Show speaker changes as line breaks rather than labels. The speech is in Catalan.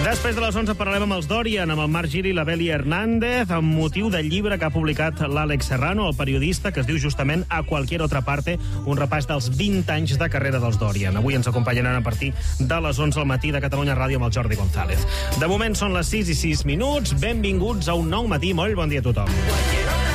Després de les 11 parlarem amb els Dorian, amb el Marc Giri i la Beli Hernández, amb motiu del llibre que ha publicat l'Àlex Serrano, el periodista, que es diu justament A Cualquier Otra Parte, un repàs dels 20 anys de carrera dels Dorian. Avui ens acompanyaran a partir de les 11 al matí de Catalunya Ràdio amb el Jordi González. De moment són les 6 i 6 minuts. Benvinguts a un nou matí. Molt bon dia a tothom.